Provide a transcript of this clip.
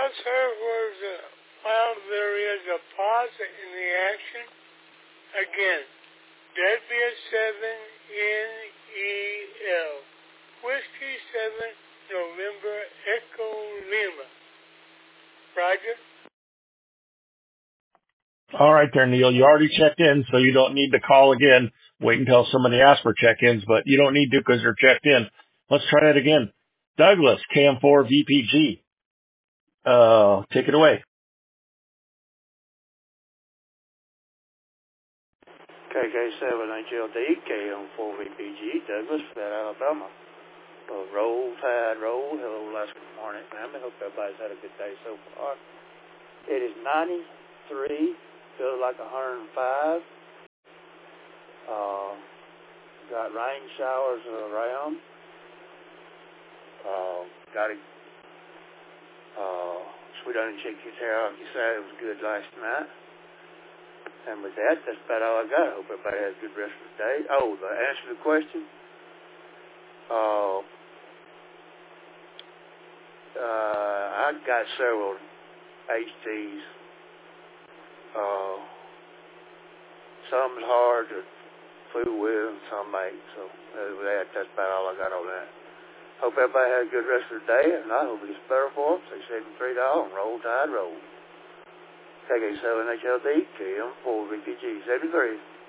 sir, while there is a pause in the action, again, W7NEL, Whiskey 7, November, Echo Lima. Roger. All right there, Neil. You already checked in, so you don't need to call again. Wait until somebody asks for check-ins, but you don't need to because you're checked in. Let's try that again. Douglas, KM4 VPG. Take it away. KK7HLD, KM4 VPG, Douglas, Flat, Alabama. Roll, Tide, roll. Hello, last good morning, ma'am. I hope everybody's had a good day so far. It is 93, feels like 105. Got rain showers around. Got a sweet onion chicken guitar. You said it was good last night. And with that, that's about all I got. I hope everybody has a good rest of the day. Oh, the answer to the question. I got several HTs. Some's hard to fool with and some ain't. So with that, that's about all I got on that. Hope everybody has a good rest of the day, and I hope it gets better for them. Say $73 and roll, Tide, roll. KK7HLD, KM4 VPG 73.